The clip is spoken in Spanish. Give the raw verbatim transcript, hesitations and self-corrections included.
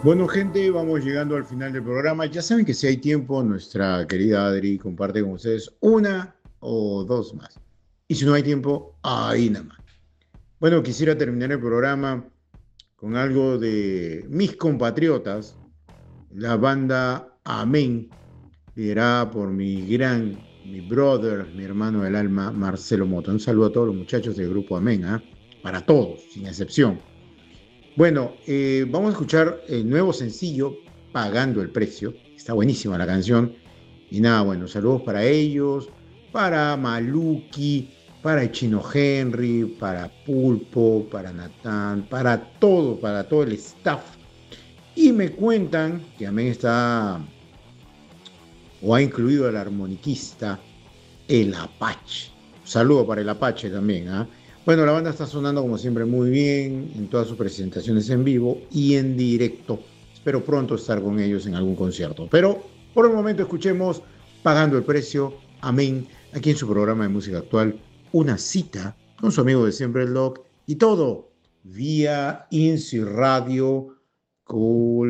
Bueno, gente, vamos llegando al final del programa. Ya saben que si hay tiempo, nuestra querida Adri comparte con ustedes una o dos más. Y si no hay tiempo, ahí nada más. Bueno, quisiera terminar el programa con algo de mis compatriotas, la banda Amén, liderada por mi gran, mi brother, mi hermano del alma, Marcelo Mota. Un saludo a todos los muchachos del grupo Amén, ¿ah? Para todos, sin excepción. Bueno, eh, vamos a escuchar el nuevo sencillo, Pagando el Precio. Está buenísima la canción. Y nada, bueno, saludos para ellos, para Maluki, para el Chino Henry, para Pulpo, para Natán, para todo, para todo el staff. Y me cuentan que también está, o ha incluido al armoniquista, el Apache. Saludo para el Apache también, ¿ah? Bueno, la banda está sonando como siempre muy bien en todas sus presentaciones en vivo y en directo. Espero pronto estar con ellos en algún concierto. Pero por el momento escuchemos Pagando el Precio, Amén, aquí en su programa de música actual, una cita con su amigo de siempre, el Doc, y todo vía Insi Radio, cool.